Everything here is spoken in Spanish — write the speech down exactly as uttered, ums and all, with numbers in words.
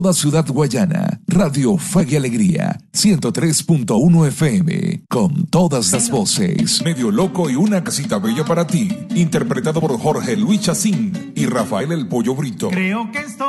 La Ciudad Guayana, Radio Fe y Alegría, ciento tres punto uno F M, con todas las voces. Medio Loco y una casita bella para ti, interpretado por Jorge Luis Chacín y Rafael el Pollo Brito. Creo que estoy